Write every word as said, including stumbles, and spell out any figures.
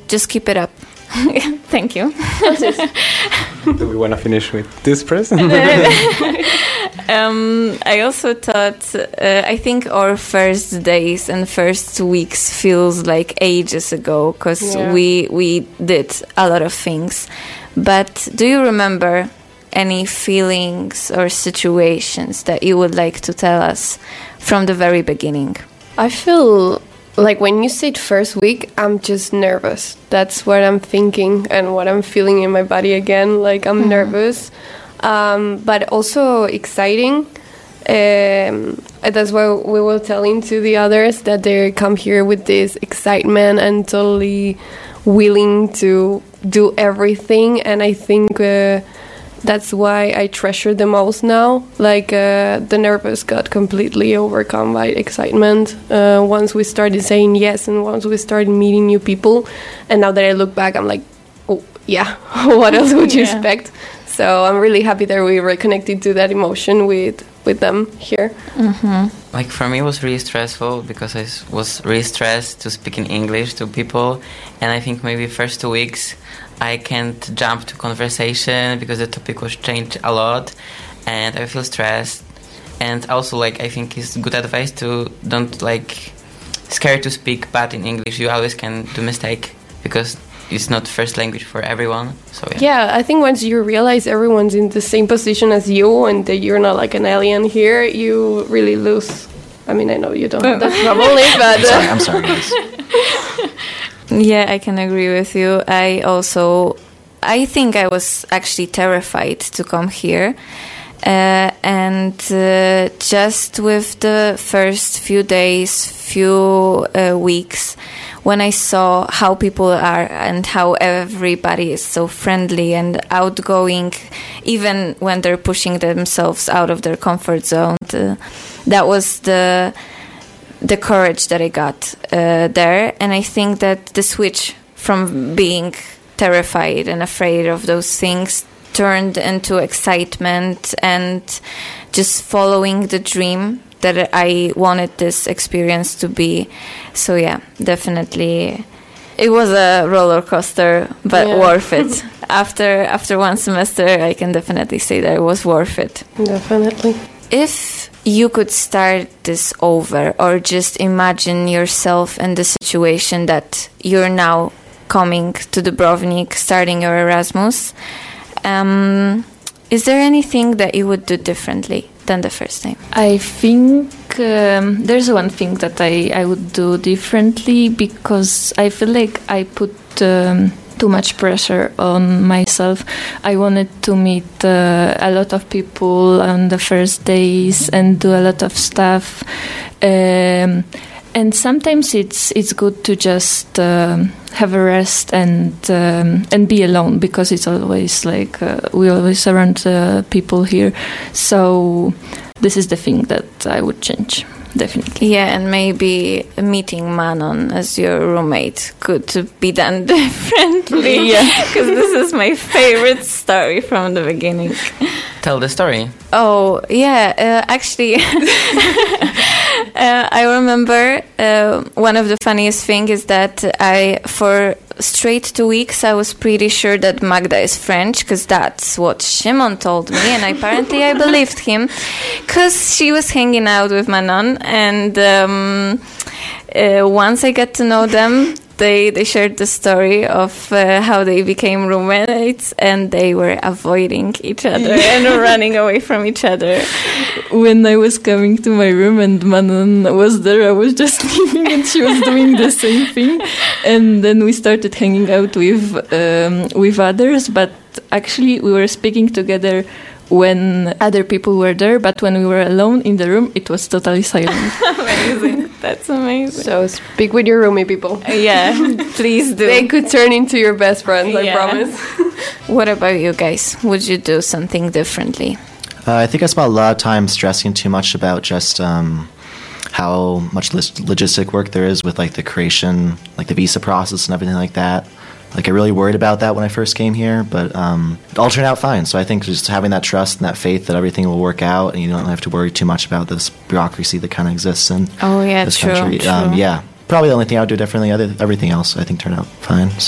just keep it up. Thank you. Do we want to finish with this present? um, I also thought, uh, I think our first days and first weeks feels like ages ago, because Yeah. we we did a lot of things. But do you remember any feelings or situations that you would like to tell us from the very beginning? I feel like when you said first week, I'm just nervous. That's what I'm thinking and what I'm feeling in my body again. Like I'm Mhm. nervous, um, but also exciting. Um, and that's why we were telling to the others that they come here with this excitement and totally willing to do everything. And I think uh, that's why I treasure the most now. Like uh, the nervous got completely overcome by excitement uh, once we started saying yes and once we started meeting new people. And now that I look back, I'm like, oh yeah, what else would you Yeah. expect? So I'm really happy that we reconnected to that emotion with with them here. Mm-hmm. Like for me, it was really stressful because I s- was really stressed to speak in English to people, and I think maybe first two weeks I can't jump to conversation because the topic was changed a lot, and I feel stressed. And also, like I think it's good advice to don't like scared to speak bad in English. You always can do mistake because it's not first language for everyone. So yeah. Yeah, I think once you realize everyone's in the same position as you and that you're not like an alien here, you really lose. I mean, I know you don't have that probably, but... I'm sorry, I'm sorry, guys. Yeah, I can agree with you. I also, I think I was actually terrified to come here. Uh, and uh, just with the first few days, few uh, weeks, when I saw how people are and how everybody is so friendly and outgoing, even when they're pushing themselves out of their comfort zone, uh, that was the the courage that I got uh, there. And I think that the switch from being terrified and afraid of those things turned into excitement and just following the dream that I wanted this experience to be. So yeah, definitely it was a roller coaster, but Yeah. worth it. After after one semester, I can definitely say that it was worth it. Definitely. If you could start this over or just imagine yourself in the situation that you're now coming to Dubrovnik, starting your Erasmus, um, is there anything that you would do differently than the first time? I think um, there's one thing that I, I would do differently because I feel like I put um, too much pressure on myself. I wanted to meet uh, a lot of people on the first days and do a lot of stuff. Um, and sometimes it's it's good to just um, have a rest and um, and be alone because it's always like uh, we always surround uh, people here. So this is the thing that I would change, definitely. Yeah, and maybe meeting Manon as your roommate could be done differently. Yeah. Because this is my favorite story from the beginning. Tell the story. Oh, yeah, uh, actually, uh, I remember uh, one of the funniest things is that I, for straight two weeks, I was pretty sure that Magda is French, because that's what Shimon told me, and apparently I believed him, because she was hanging out with Manon, and um, uh, once I got to know them, They, they shared the story of uh, how they became roommates and they were avoiding each other and running away from each other. When I was coming to my room and Manon was there, I was just leaving and she was doing the same thing. And then we started hanging out with um, with others, but actually we were speaking together when other people were there, but when we were alone in the room, it was totally silent. Amazing. That's amazing. So speak with your roomie people. Yeah, please do. They could turn into your best friends, I Yeah. promise. What about you guys? Would you do something differently? Uh, I think I spent a lot of time stressing too much about just um, how much lis- logistic work there is with like the creation, like the visa process and everything like that. Like I really worried about that when I first came here, but um, it all turned out fine. So I think just having that trust and that faith that everything will work out, and you don't have to worry too much about this bureaucracy that kind of exists in Oh yeah, this true. country. true. Um, yeah, probably the only thing I would do differently. Other everything else, I think turned out fine. So.